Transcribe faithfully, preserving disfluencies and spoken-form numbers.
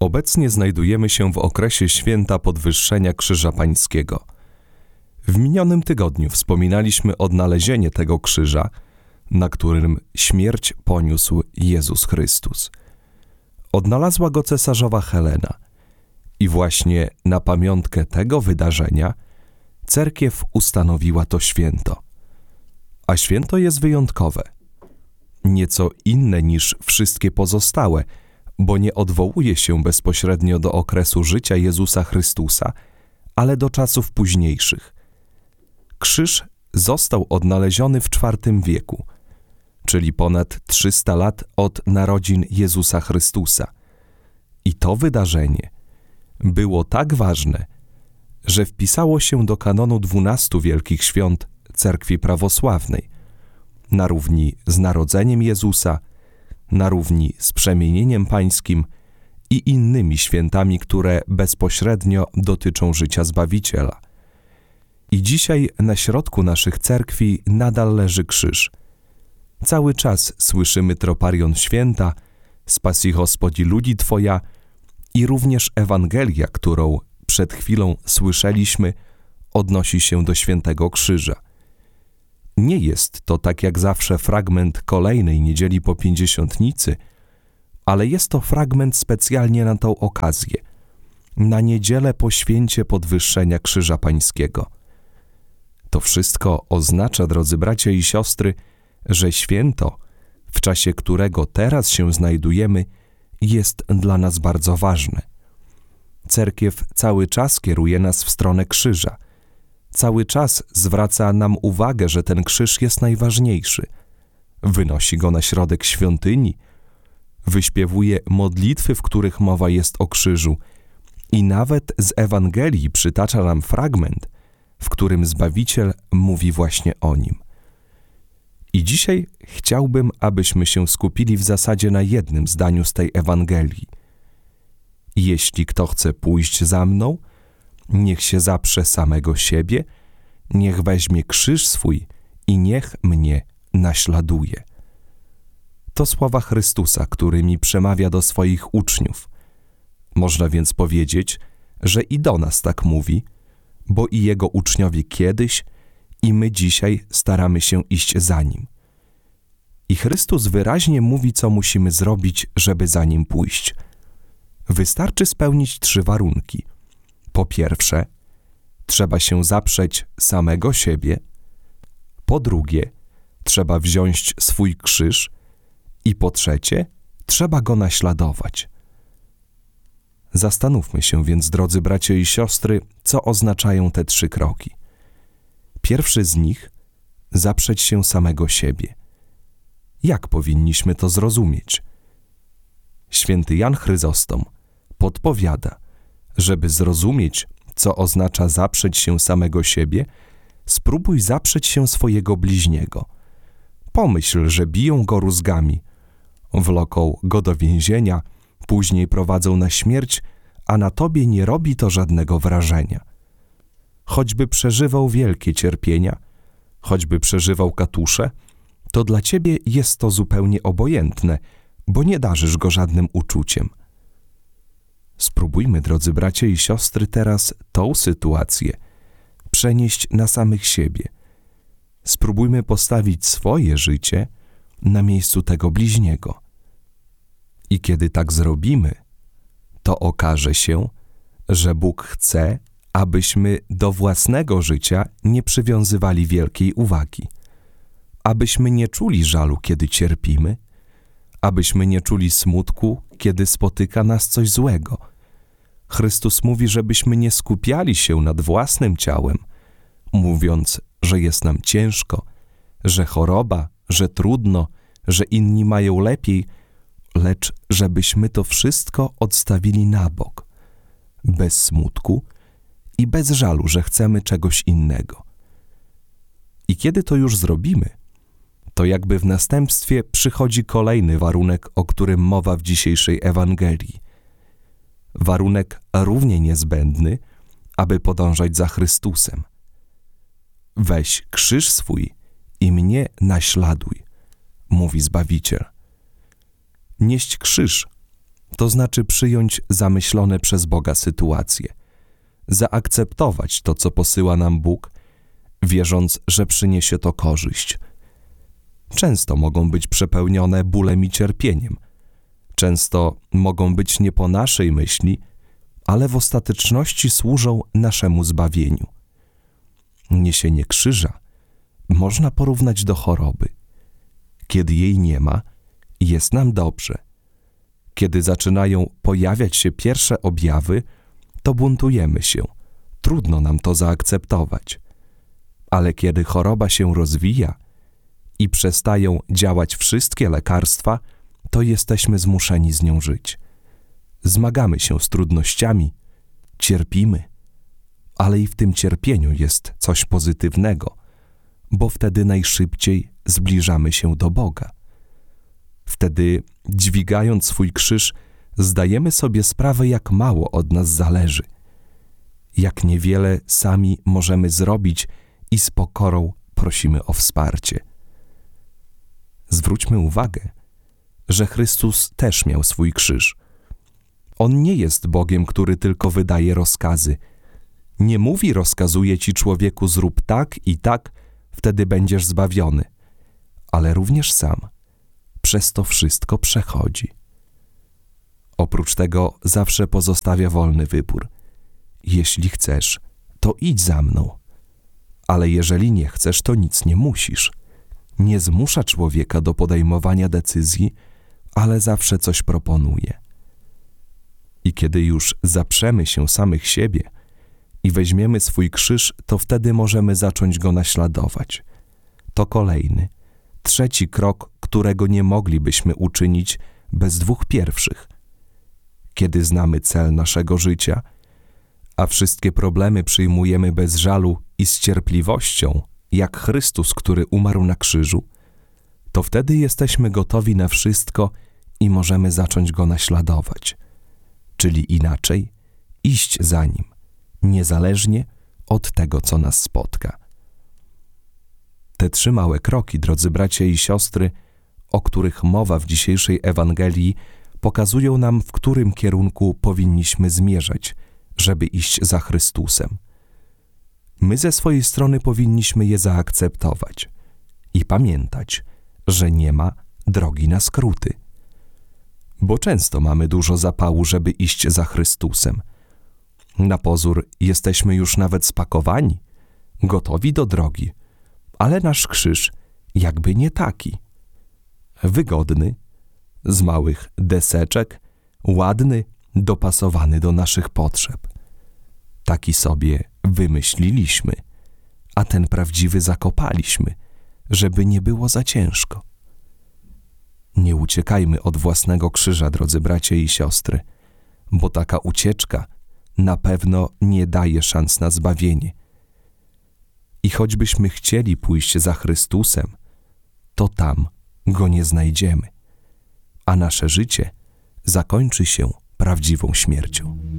Obecnie znajdujemy się w okresie święta podwyższenia Krzyża Pańskiego. W minionym tygodniu wspominaliśmy odnalezienie tego krzyża, na którym śmierć poniósł Jezus Chrystus. Odnalazła go cesarzowa Helena i właśnie na pamiątkę tego wydarzenia cerkiew ustanowiła to święto. A święto jest wyjątkowe, nieco inne niż wszystkie pozostałe, bo nie odwołuje się bezpośrednio do okresu życia Jezusa Chrystusa, ale do czasów późniejszych. Krzyż został odnaleziony w czwartym wieku, czyli ponad trzysta lat od narodzin Jezusa Chrystusa. I to wydarzenie było tak ważne, że wpisało się do kanonu dwunastu wielkich świąt cerkwi prawosławnej, na równi z narodzeniem Jezusa, na równi z przemienieniem pańskim i innymi świętami, które bezpośrednio dotyczą życia Zbawiciela. I dzisiaj na środku naszych cerkwi nadal leży krzyż. Cały czas słyszymy troparion święta, spasi Gospodzi ludzi Twoja i również Ewangelia, którą przed chwilą słyszeliśmy, odnosi się do świętego krzyża. Nie jest to tak jak zawsze fragment kolejnej niedzieli po Pięćdziesiątnicy, ale jest to fragment specjalnie na tą okazję, na niedzielę po święcie podwyższenia Krzyża Pańskiego. To wszystko oznacza, drodzy bracia i siostry, że święto, w czasie którego teraz się znajdujemy, jest dla nas bardzo ważne. Cerkiew cały czas kieruje nas w stronę krzyża. Cały czas zwraca nam uwagę, że ten krzyż jest najważniejszy. Wynosi go na środek świątyni, wyśpiewuje modlitwy, w których mowa jest o krzyżu i nawet z Ewangelii przytacza nam fragment, w którym Zbawiciel mówi właśnie o nim. I dzisiaj chciałbym, abyśmy się skupili w zasadzie na jednym zdaniu z tej Ewangelii. Jeśli kto chce pójść za mną, niech się zaprze samego siebie, niech weźmie krzyż swój i niech mnie naśladuje. To słowa Chrystusa, którymi przemawia do swoich uczniów. Można więc powiedzieć, że i do nas tak mówi, bo i Jego uczniowie kiedyś i my dzisiaj staramy się iść za Nim. I Chrystus wyraźnie mówi, co musimy zrobić, żeby za Nim pójść. Wystarczy spełnić trzy warunki. Po pierwsze, trzeba się zaprzeć samego siebie. Po drugie, trzeba wziąć swój krzyż. I po trzecie, trzeba go naśladować. Zastanówmy się więc, drodzy bracia i siostry, co oznaczają te trzy kroki. Pierwszy z nich – zaprzeć się samego siebie. Jak powinniśmy to zrozumieć? Święty Jan Chryzostom podpowiada, żeby zrozumieć, co oznacza zaprzeć się samego siebie, spróbuj zaprzeć się swojego bliźniego. Pomyśl, że biją go rózgami, wloką go do więzienia, później prowadzą na śmierć, a na tobie nie robi to żadnego wrażenia. Choćby przeżywał wielkie cierpienia, choćby przeżywał katusze, to dla ciebie jest to zupełnie obojętne, bo nie darzysz go żadnym uczuciem. Spróbujmy, drodzy bracia i siostry, teraz tą sytuację przenieść na samych siebie. Spróbujmy postawić swoje życie na miejscu tego bliźniego. I kiedy tak zrobimy, to okaże się, że Bóg chce, abyśmy do własnego życia nie przywiązywali wielkiej uwagi, abyśmy nie czuli żalu, kiedy cierpimy, abyśmy nie czuli smutku, kiedy spotyka nas coś złego. Chrystus mówi, żebyśmy nie skupiali się nad własnym ciałem, mówiąc, że jest nam ciężko, że choroba, że trudno, że inni mają lepiej, lecz żebyśmy to wszystko odstawili na bok, bez smutku i bez żalu, że chcemy czegoś innego. I kiedy to już zrobimy, to jakby w następstwie przychodzi kolejny warunek, o którym mowa w dzisiejszej Ewangelii. Warunek równie niezbędny, aby podążać za Chrystusem. Weź krzyż swój i mnie naśladuj, mówi Zbawiciel. Nieść krzyż to znaczy przyjąć zamyślone przez Boga sytuacje, zaakceptować to, co posyła nam Bóg, wierząc, że przyniesie to korzyść. Często mogą być przepełnione bólem i cierpieniem. Często mogą być nie po naszej myśli, ale w ostateczności służą naszemu zbawieniu. Niesienie krzyża można porównać do choroby. Kiedy jej nie ma, jest nam dobrze. Kiedy zaczynają pojawiać się pierwsze objawy, to buntujemy się. Trudno nam to zaakceptować. Ale kiedy choroba się rozwija i przestają działać wszystkie lekarstwa, to jesteśmy zmuszeni z nią żyć. Zmagamy się z trudnościami, cierpimy, ale i w tym cierpieniu jest coś pozytywnego, bo wtedy najszybciej zbliżamy się do Boga. Wtedy, dźwigając swój krzyż, zdajemy sobie sprawę, jak mało od nas zależy, jak niewiele sami możemy zrobić i z pokorą prosimy o wsparcie. Zwróćmy uwagę, że Chrystus też miał swój krzyż. On nie jest Bogiem, który tylko wydaje rozkazy. Nie mówi: rozkazuje ci, człowieku, zrób tak i tak, wtedy będziesz zbawiony. Ale również sam przez to wszystko przechodzi. Oprócz tego zawsze pozostawia wolny wybór. Jeśli chcesz, to idź za mną. Ale jeżeli nie chcesz, to nic nie musisz. Nie zmusza człowieka do podejmowania decyzji, ale zawsze coś proponuje. I kiedy już zaprzemy się samych siebie i weźmiemy swój krzyż, to wtedy możemy zacząć go naśladować. To kolejny, trzeci krok, którego nie moglibyśmy uczynić bez dwóch pierwszych. Kiedy znamy cel naszego życia, a wszystkie problemy przyjmujemy bez żalu i z cierpliwością, jak Chrystus, który umarł na krzyżu, to wtedy jesteśmy gotowi na wszystko i możemy zacząć go naśladować. Czyli inaczej, iść za nim, niezależnie od tego, co nas spotka. Te trzy małe kroki, drodzy bracia i siostry, o których mowa w dzisiejszej Ewangelii, pokazują nam, w którym kierunku powinniśmy zmierzać, żeby iść za Chrystusem. My ze swojej strony powinniśmy je zaakceptować i pamiętać, że nie ma drogi na skróty. Bo często mamy dużo zapału, żeby iść za Chrystusem. Na pozór jesteśmy już nawet spakowani, gotowi do drogi, ale nasz krzyż jakby nie taki. Wygodny, z małych deseczek, ładny, dopasowany do naszych potrzeb. Taki sobie wymyśliliśmy, a ten prawdziwy zakopaliśmy, żeby nie było za ciężko. Nie uciekajmy od własnego krzyża, drodzy bracia i siostry, bo taka ucieczka na pewno nie daje szans na zbawienie. I choćbyśmy chcieli pójść za Chrystusem, to tam Go nie znajdziemy, a nasze życie zakończy się prawdziwą śmiercią.